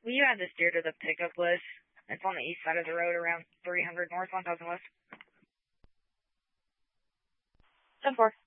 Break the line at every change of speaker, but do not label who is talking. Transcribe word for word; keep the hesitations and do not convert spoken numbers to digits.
Will you add this deer to the pickup list? It's on the east side of the road around three hundred north, one thousand west. ten four.